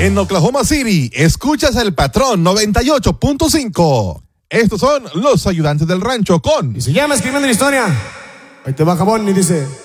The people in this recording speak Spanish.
En Oklahoma City, escuchas El Patrón 98.5. Estos son los ayudantes del rancho con... Y se llama Escribiendo la Historia. Ahí te va Jabón y dice...